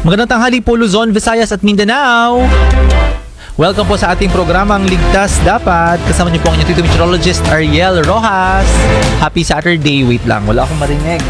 Magandang tanghali po Luzon, Visayas at Mindanao. Welcome po sa ating programang Ligtas Dapat. Kasama niyo po ang inyong Tito Meteorologist Ariel Rojas. Happy Saturday. Wait lang, wala akong marinig.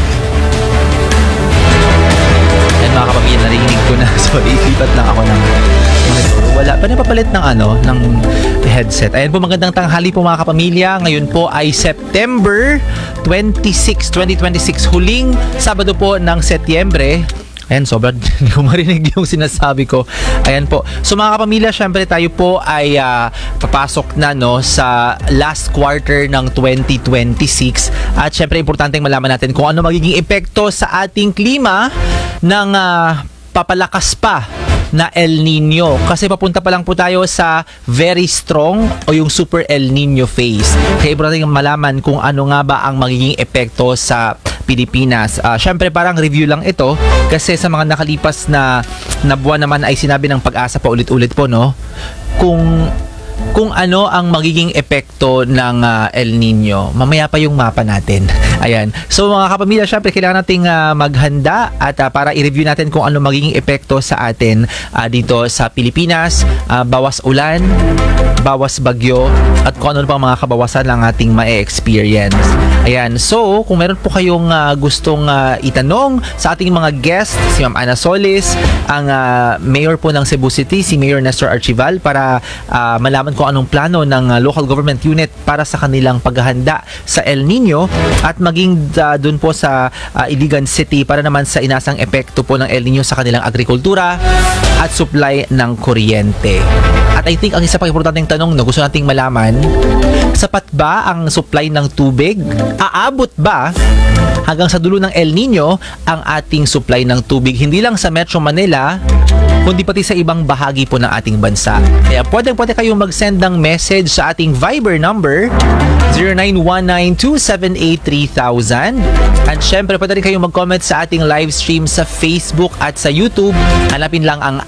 Yan mga kapamilya, narinig ko na. So, isipat lang ako ng monitor. Wala pa napapalit ng headset. Ayan po, magandang tanghali po mga kapamilya. Ngayon po ay September 26, 2026. Huling Sabado po ng Setyembre. Ayan, sobrang hindi ko marinig yung sinasabi ko. Ayan po. So mga kapamilya, syempre tayo po ay papasok na sa last quarter ng 2026. At syempre importanteng malaman natin kung ano magiging epekto sa ating klima ng papalakas pa na El Nino. Kasi papunta pa lang po tayo sa very strong o yung super El Nino phase. Kaya importante malaman kung ano nga ba ang magiging epekto sa Pilipinas. Syempre parang review lang ito kasi sa mga nakalipas na buwan naman ay sinabi ng Pag-asa pa ulit-ulit po kung ano ang magiging epekto ng El Nino. Mamaya pa yung mapa natin. Ayan. So mga kapamilya, syempre kailangan nating maghanda at para i-review natin kung ano magiging epekto sa atin dito sa Pilipinas. Bawas ulan, bawas bagyo, at kung ano pang mga kabawasan lang ating ma-experience. Ayan. So, kung meron po kayong gustong itanong sa ating mga guest, si Ma'am Ana Solis, ang Mayor po ng Cebu City, si Mayor Nestor Archival, para malaman kung anong plano ng local government unit para sa kanilang paghahanda sa El Nino at maging dun po sa Iligan City para naman sa inasang epekto po ng El Nino sa kanilang agrikultura at supply ng kuryente. At I think ang isa pang importanteng tanong na gusto nating malaman, sapat ba ang supply ng tubig? Aabot ba hanggang sa dulo ng El Nino ang ating supply ng tubig? Hindi lang sa Metro Manila, kundi pati sa ibang bahagi po ng ating bansa. Kaya pwede kayong mag-send ng message sa ating Viber number 0919-278-3000. At syempre pwede rin kayong mag-comment sa ating live stream sa Facebook at sa YouTube. Hanapin lang ang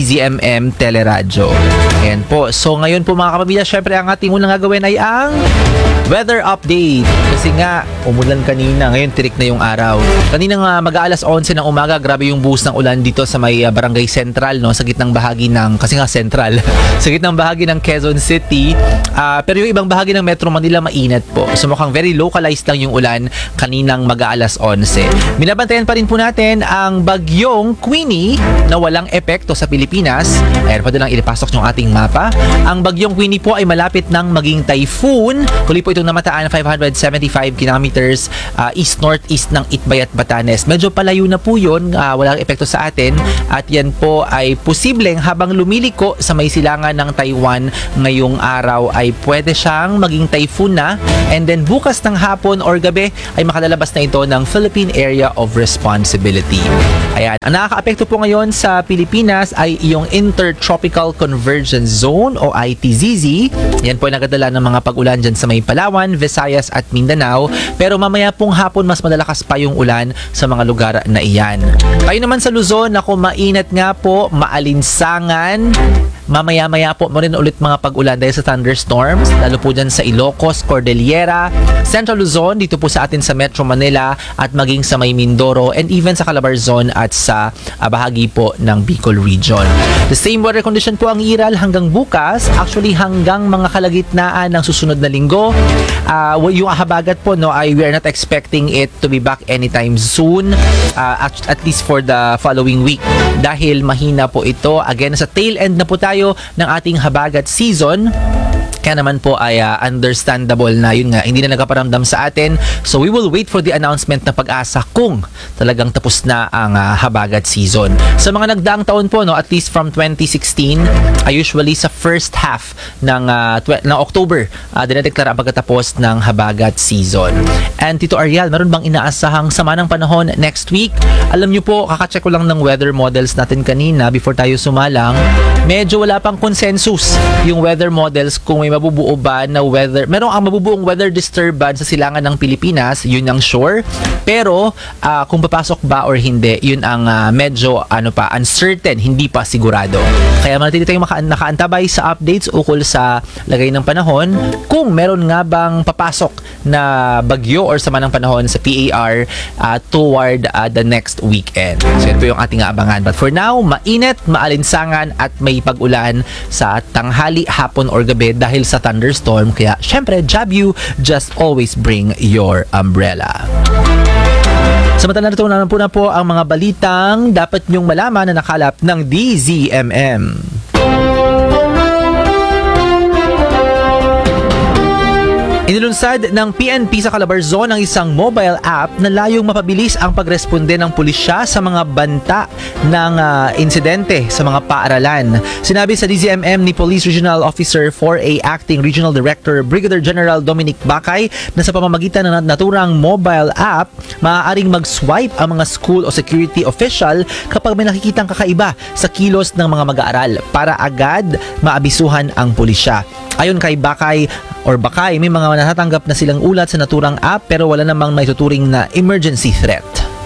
@DZMM Teleradyo. Ayan po. So ngayon po mga kapamilya, syempre ang ating unang gagawin ay ang weather update. Kasi nga, umulan kanina. Ngayon, tirik na yung araw. Kaninang mag-aalas 11 ng umaga, grabe yung buhos ng ulan dito sa may Barangay Central, sa gitnang bahagi ng, kasi nga Central, sa gitnang bahagi ng Quezon City. Pero yung ibang bahagi ng Metro Manila, mainit po. So mukhang very localized lang yung ulan kaninang mag-aalas 11. Binabantayan pa rin po natin ang bagyong Queenie na walang epekto sa Pilipinas. Ayan, pwede lang ilipasok yung ating mapa. Ang bagyong Queenie po ay malapit ng maging typhoon. Huli po itong namataan 575 kilometers east-northeast ng Itbay at Batanes. Medyo palayo na po yun, walang epekto sa atin. At yan po ay posibleng habang lumiliko sa may silangan ng Taiwan ngayong araw ay pwede siyang maging typhoon na. And then bukas ng hapon or gabi ay makalalabas na ito ng Philippine Area of Responsibility. Ayan. Ang nakaka-apekto po ngayon sa Pilipinas ay yung Intertropical Convergence Zone o ITZZ. Yan po ay nagadala ng mga pag-ulan dyan sa may Palawan, Visayas at Mindanao. Pero mamaya pong hapon mas malalakas pa yung ulan sa mga lugar na iyan. Tayo naman sa Luzon, mainit nga po, maalinsangan. Mamaya-maya po mo rin ulit mga pag-ulan dahil sa thunderstorms, lalo po dyan sa Ilocos, Cordillera, Central Luzon, dito po sa atin sa Metro Manila at maging sa may Mindoro and even sa Calabarzon at sa bahagi po ng Bicol Region. The same weather condition po ang iral hanggang bukas, actually hanggang mga kalagitnaan ng susunod na linggo. Yung habagat po, we are not expecting it to be back anytime soon, at least for the following week. Dahil mahina po ito, again, sa tail end na po tayo ng ating habagat season. Kaya naman po ay understandable na yun nga, hindi na nagpaparamdam sa atin. So we will wait for the announcement ng Pag-asa kung talagang tapos na ang habagat season. Sa mga nagdaang taon po, at least from 2016, usually sa first half ng October, dinedeklara ang pagkatapos ng habagat season. And Tito Ariel, meron bang inaasahang sama ng panahon next week? Alam nyo po, kakacheck ko lang ng weather models natin kanina before tayo sumalang. Medyo wala pang consensus yung weather models kung may mabubuo ba na weather, merong ang mabubuong weather disturbance sa silangan ng Pilipinas, yun ang sure. Pero kung papasok ba or hindi, yun ang medyo uncertain, hindi pa sigurado. Kaya manatili tayong nakaantabay sa updates ukol sa lagay ng panahon kung meron nga bang papasok na bagyo or sama ng panahon sa PAR toward the next weekend. So yun po yung ating abangan. But for now, mainit, maalinsangan at may pag-ulan sa tanghali, hapon or gabi dahil sa thunderstorm. Kaya syempre, job you, just always bring your umbrella. Samantala na po ang mga balitang dapat nyong malaman na nakalap ng DZMM. Inilunsad ng PNP sa Calabarzon ang isang mobile app na layong mapabilis ang pagresponde ng pulisya sa mga banta ng insidente sa mga paaralan. Sinabi sa DZMM ni Police Regional Officer 4A Acting Regional Director Brigadier General Dominic Bacay na sa pamamagitan ng naturang mobile app, maaaring mag-swipe ang mga school o security official kapag may nakikitang kakaiba sa kilos ng mga mag-aaral para agad maabisuhan ang pulisya. Ayon kay Bacay, may mga natatanggap na silang ulat sa naturang app pero wala namang maituturing na emergency threat.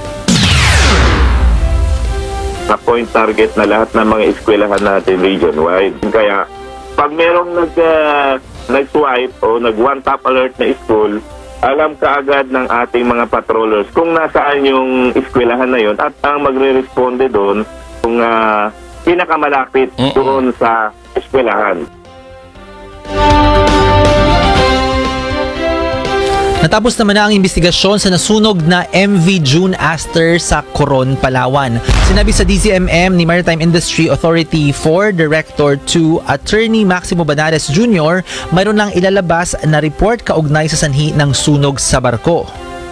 Na point target na lahat ng mga eskwelahan natin region-wide. Kaya pag merong nag-swipe o nag-one-tap alert na school, alam kaagad ng ating mga patrollers kung nasaan yung eskwelahan na yun at ang magre-responde doon kung pinakamalapit doon sa eskwelahan. Natapos naman na ang investigasyon sa nasunog na MV June Aster sa Coron, Palawan. Sinabi sa DZMM ni Maritime Industry Authority 4 Director 2 Attorney Maximo Banares Jr., mayroon lang ilalabas na report kaugnay sa sanhi ng sunog sa barko.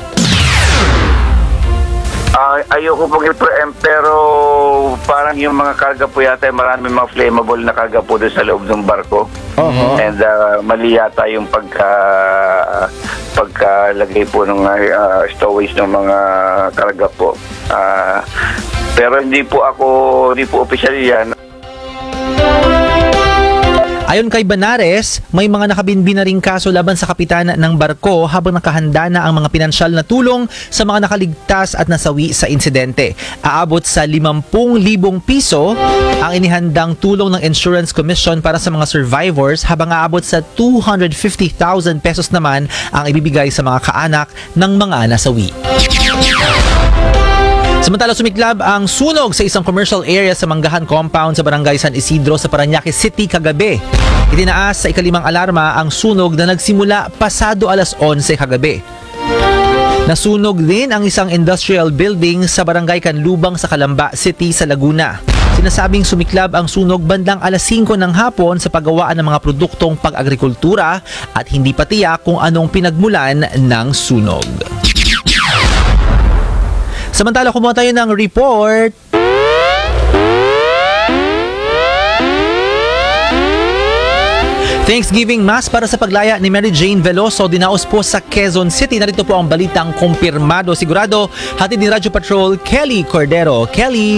Ayoko pong i-preempt pero parang yung mga karga po yata marami mga flammable na karga po doon sa loob ng barko. And mali yata yung pagkalagay po ng stowage ng mga karga po. Pero hindi po official yan. Ayon kay Banares, may mga nakabinbin na ring kaso laban sa kapitan ng barko habang nakahanda na ang mga pinansyal na tulong sa mga nakaligtas at nasawi sa insidente. Aabot sa 50,000 piso ang inihandang tulong ng Insurance Commission para sa mga survivors habang aabot sa 250,000 pesos naman ang ibibigay sa mga kaanak ng mga nasawi. Samantala, sumiklab ang sunog sa isang commercial area sa Manggahan Compound sa Barangay San Isidro sa Parañaque City kagabi. Itinaas sa ikalimang alarma ang sunog na nagsimula pasado alas 11 kagabi. Nasunog din ang isang industrial building sa Barangay Canlubang sa Calamba City sa Laguna. Sinasabing sumiklab ang sunog bandang alas 5 ng hapon sa paggawaan ng mga produktong pag-agrikultura at hindi pa tiyak kung anong pinagmulan ng sunog. Samantala, kumuha tayo ng report. Thanksgiving Mass para sa paglaya ni Mary Jane Veloso dinaos po sa Quezon City. Narito po ang balitang kumpirmado. Sigurado, hatid ni Radyo Patrol Kelly Cordero. Kelly!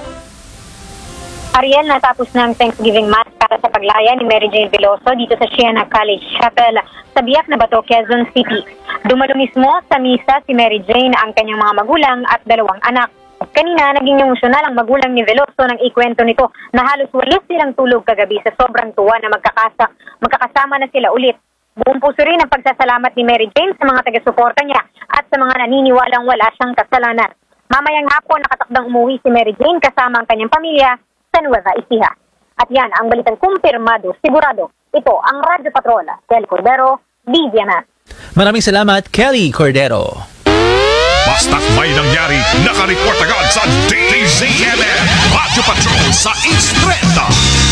Ariel, natapos ng Thanksgiving Mass para sa paglaya ni Mary Jane Veloso dito sa Siena College Chapel sa Biak na Bato, Quezon City. Dumalo mismo sa misa si Mary Jane, ang kanyang mga magulang at 2 anak. Kanina, naging emosyonal ang magulang ni Veloso nang ikwento nito na halos walis silang tulog kagabi sa sobrang tuwa na magkakasama na sila ulit. Buong puso rin ang pagsasalamat ni Mary Jane sa mga taga-suporta niya at sa mga naniniwalang wala siyang kasalanan. Mamayang hapon, nakatakdang umuwi si Mary Jane kasama ang kanyang pamilya sa Nueva Ecija. At yan ang balitang kumpirmado, sigurado. Ito ang Radyo Patrol, Kelly Cordero, DZMM. Maraming salamat, Kelly Cordero. Basta't may nangyari, nakareport agad sa DZMM Radyo Patrol sa Instreta.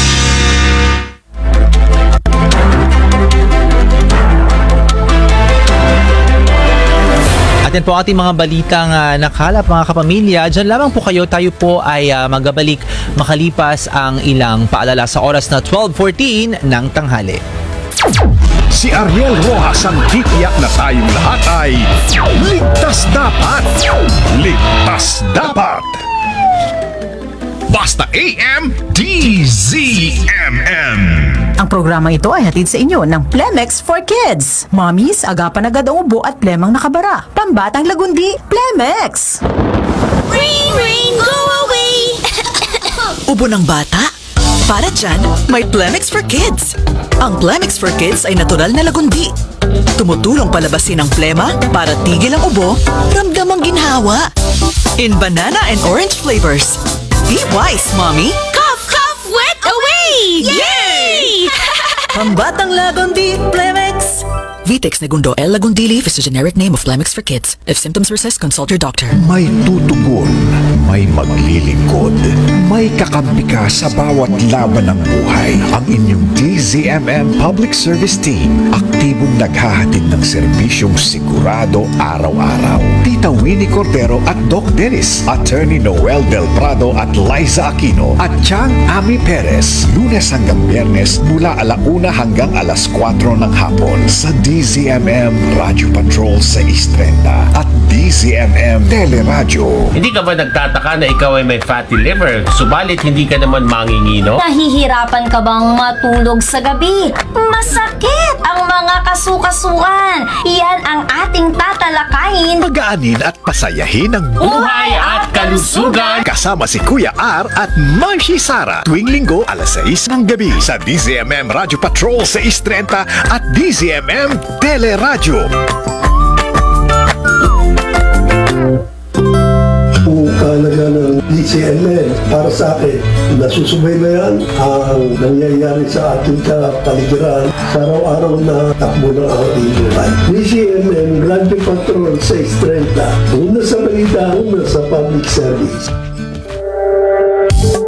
Atin po ating mga balitang nakalap, mga kapamilya. Diyan lamang po kayo, tayo po ay magabalik makalipas ang ilang paalala sa oras na 12:14 ng tanghali. Si Ariel Rojas ang titiyak na tayong lahat ay ligtas dapat. Ligtas dapat. Basta AM DZMM. Ang programa ito ay hatid sa inyo ng Plemex for Kids. Mommies, agapan agad ang ubo at plemang nakabara. Pambatang lagundi, Plemex! Rain, rain, go away! Ubo ng bata? Para dyan, may Plemex for Kids. Ang Plemex for Kids ay natural na lagundi. Tumutulong palabasin ang plema para tigil ang ubo, ramdam ang ginhawa. In banana and orange flavors. Be wise, Mommy! Cough, cough, wet away! Yay! Pambatang lagundi, Plemex! Vitex Negundo L. Lagundi Leaf is a generic name of Plemex for kids. If symptoms persist, consult your doctor. May tutugon, may maglilingkod, may kakampi ka sa bawat laban ng buhay. Ang inyong DZMM Public Service Team, aktibong naghahatid ng serbisyong sigurado araw-araw. Tita Winnie Cordero at Doc Dennis, Attorney Noel Del Prado at Liza Aquino, at Chang Ami Perez, Lunes hanggang Biyernes mula 1:00 hanggang 4:00 ng hapon sa DZMM Radio Patrol 630 at DZMM Teleradyo. Hindi ka ba nagtataka na ikaw ay may fatty liver, subalit hindi ka naman mangingino? Nahihirapan ka bang matulog sa gabi? Masakit ang mga kasukasuan. Yan ang ating tatalakayin. Pagaanin at pasayahin ang Buhay at kalusugan! kasama si Kuya R at Marcy Sara tuwing linggo 6:00 ng gabi sa DZMM Radio Patrol 630 at DZMM Teleradyo. Ang kahalaga ng DCMN para sa akin, nasusubaybayan ang nangyayari sa ating kapaligiran sa araw-araw na takbo ng ating buhay. DCMN Radio Patrol 630, una sa balita, una sa public service.